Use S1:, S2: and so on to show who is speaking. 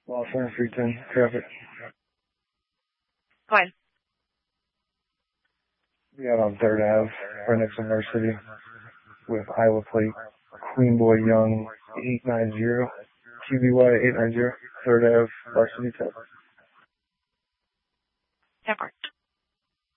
S1: Los Angeles 310, traffic.
S2: Go ahead.
S1: We out on 3rd Ave, right next to North City, with Iowa plate, Queen Boy Young 890, QBY 890, 3rd Ave, Varsity Tech.
S2: That worked.